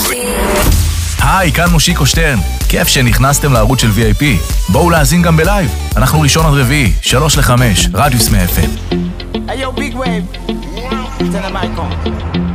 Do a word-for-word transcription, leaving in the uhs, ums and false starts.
היי, כאן מושיקו שטרן. כיף שנכנסתם לערוץ של וי איי פי. בואו להאזין גם בלייב. אנחנו ראשון עד רביעי, שלוש לחמש, רדיוס מאה אף אם. Hey yo, big wave. Tell them I come.